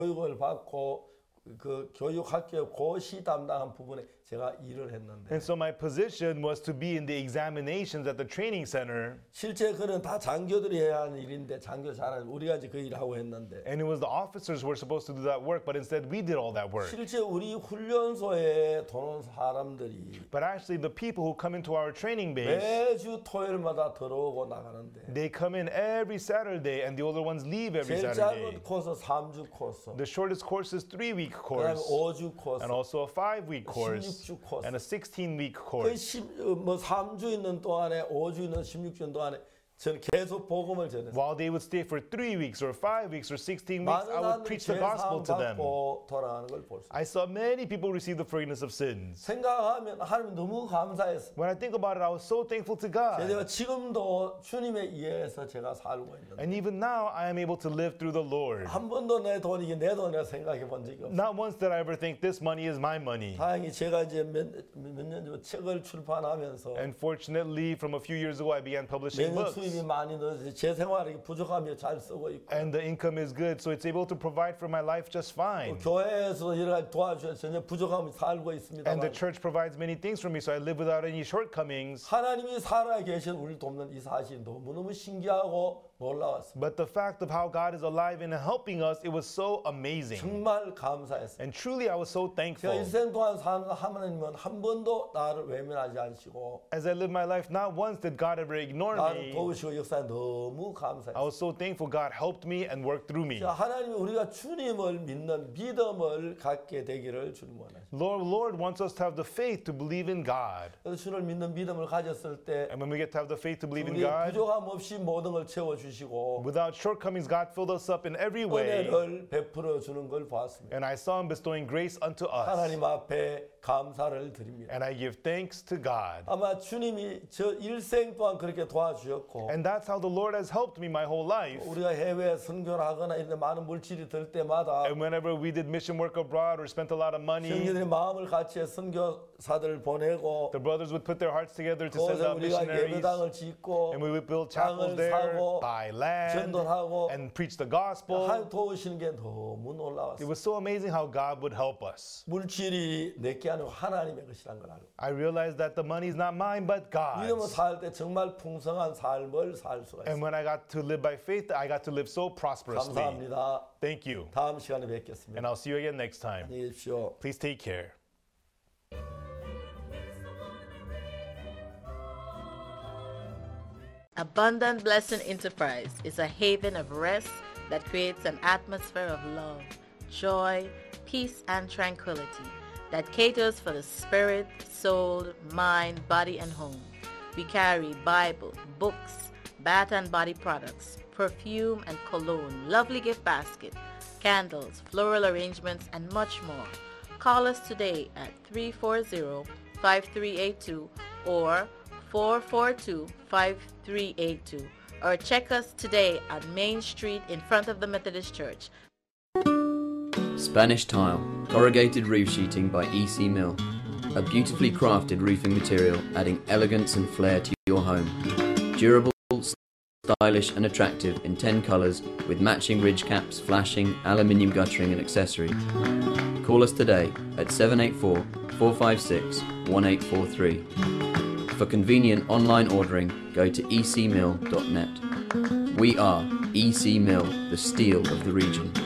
교육을 받고 그 교육학교 고시 담당한 부분에 제가 일을 했는데 And so my position was to be in the examinations at the training center. 실제 그는 다 장교들이 해야 하는 일인데 장교 잘하는 우리가 이제 그 일하고 했는데 And it was the officers who were supposed to do that work, but instead we did all that work. 실제 우리 훈련소에 도는 사람들이 But actually the people who come into our training base, 매주 토요일마다 들어오고 나가는데 they come in every Saturday and the older ones leave every 제일 Saturday. 짧은 코스 3주 코스 The shortest course is 3-week 그다음에 course, 5주 코스 and also a 5-week course, 16주 코스 and a 16-week 그 course. 뭐 3주 있는 동안에 5주 있는 16주 동안에 저는 계속 복음을 전했어요. While they would stay for 3 weeks or 5 weeks or 16 weeks, 많은 I would 사람들이 preach the gospel 죄사함 to them. 받고 돌아가는 걸 볼 수 있어요. I saw many people receive the forgiveness of sins. 생각하면 하나님 너무 감사했어요. When I think about it, I was so thankful to God. 제가 지금도 주님에 의해서 제가 살고 있는데 And even now, I am able to live through the Lord. 한 번도 내 돈이 이게 내 돈이라 생각해 본 적이 없어요. Not once did I ever think this money is my money. 다행히 제가 이제 몇 년 전 책을 출판하면서 And fortunately, from a few years ago, I began publishing 매년 books. 수입이 많이 늘어서 제 생활이 부족하며 잘 쓰고 있고 And the income is good, so it's able to provide for my life just fine. 교회에서 여러 가지 도와주셔서 전혀 부족함이 살고 있습니다. And the church provides many things for me, so I live without any shortcomings. 하나님이 살아 계신 우리를 돕는 이 사실이 너무너무 신기하고 놀라웠습니다. But the fact of how God is alive and helping us, it was so amazing. 정말 감사했어요. And truly, I was so 제가 thankful. 인생 동안 사는 하나님은 한 번도 나를 외면하지 않으시고 As I live my life, not once did God ever ignore 나를 me. 도우시고 역사에 너무 I 감사했어요. was so thankful God helped me and worked through me. 하나님이 우리가 주님을 믿는 믿음을 갖게 되기를 주님 원하십니다. Lord wants us to have the faith to believe in God. 그래서 주를 믿는 믿음을 가졌을 때 And when we get to have the faith to believe in 우리 God, 부족함 없이 모든 걸 채워주시고 without shortcomings, God filled us up in every way. 은혜를 베풀어 주는 걸 보았습니다. And I saw Him bestowing grace unto us. 하나님 앞에 감사를 드립니다. And I give thanks to God. 아마 주님이 저 일생 동안 그렇게 도와주셨고 And that's how the Lord has helped me my whole life. 우리가 해외 선교를 하거나 이런 데 많은 물질이 들 때마다 And whenever we did mission work abroad or spent a lot of money, 형제들이 마음을 같이 해 선교사들을 보내고 the brothers would put their hearts together to send 거기서 out 우리가 missionaries. 예배당을 짓고 And we would build chapels 땅을 there, 사고 buy land, 전도하고 and preach the gospel. 하나님 도우시는 게 너무 It 놀라웠어요. was so amazing how God would help us. 물질이 내게 아니고 하나님의 것이란 걸 알고 I realized that the money is not mine, but 믿음으로 God's. 살 때 정말 풍성한 삶을 살 수가 And 있어요. when I got to live by faith, I got to live so prosperously. 감사합니다. Thank you. 다음 시간에 뵙겠습니다. And I'll see you again next time. 안녕히 계십시오. Please take care. Abundant Blessing Enterprise is a haven of rest that creates an atmosphere of love, joy, peace, and tranquility that caters for the spirit, soul, mind, body, and home. We carry Bible, books, bath and body products, perfume and cologne, lovely gift basket, candles, floral arrangements, and much more. Call us today at 340-5382 or 442-5382 or check us today at Main Street in front of the Methodist Church. Spanish Tile, corrugated roof sheeting by EC Mill. A beautifully crafted roofing material adding elegance and flair to your home. Durable, stylish and attractive in 10 colours with matching ridge caps, flashing, aluminium guttering and accessories. Call us today at 784-456-1843. For convenient online ordering, go to ecmill.net. We are EC Mill, the steel of the region.